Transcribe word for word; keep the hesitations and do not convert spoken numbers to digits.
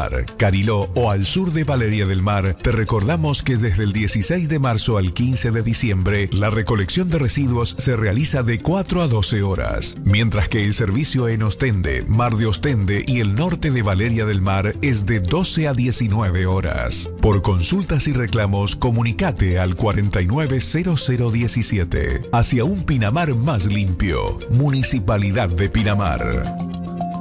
Pinamar, Cariló o al sur de Valeria del Mar, te recordamos que desde el dieciséis de marzo al quince de diciembre, la recolección de residuos se realiza de cuatro a doce horas, mientras que el servicio en Ostende, Mar de Ostende y el norte de Valeria del Mar es de doce a diecinueve horas. Por consultas y reclamos, comunicate al cuarenta y nueve cero cero diecisiete. Hacia un Pinamar más limpio. Municipalidad de Pinamar.